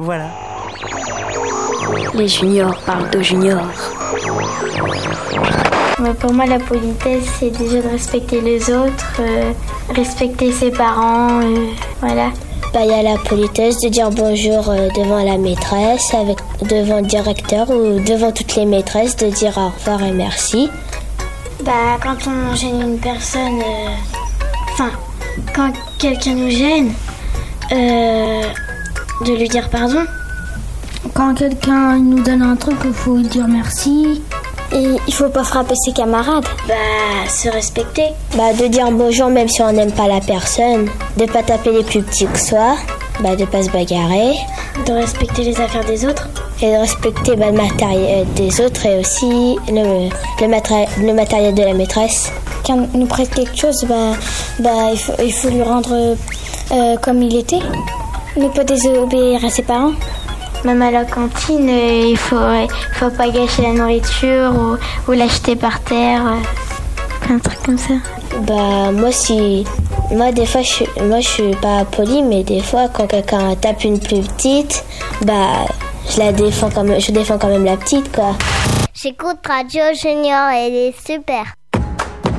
Voilà. Les juniors parlent de juniors. Pour moi, la politesse, c'est déjà de respecter les autres, respecter ses parents, voilà. Il y a la politesse de dire bonjour devant la maîtresse, devant le directeur ou devant toutes les maîtresses, de dire au revoir et merci. Quand on gêne une personne, quand quelqu'un nous gêne, de lui dire pardon. Quand quelqu'un nous donne un truc, il faut lui dire merci. Et il faut pas frapper ses camarades. Se respecter. De dire bonjour même si on n'aime pas la personne. De pas taper les plus petits que soi. De pas se bagarrer. De respecter les affaires des autres. Et de respecter le matériel des autres et aussi le matériel de la maîtresse. Quand on nous prête quelque chose, il faut lui rendre comme il était. Ne pas désobéir à ses parents. Même à la cantine, il faut pas gâcher la nourriture ou l'acheter par terre, un truc comme ça. Moi des fois je suis pas polie, mais des fois quand quelqu'un tape une plus petite, je défends quand même la petite quoi. J'écoute Radio Junior, elle est super.